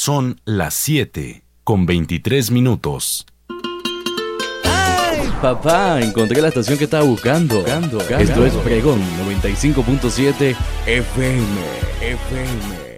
Son las 7:23. ¡Ay, papá! Encontré la estación que estaba buscando. Esto es Pregón 95.7 FM.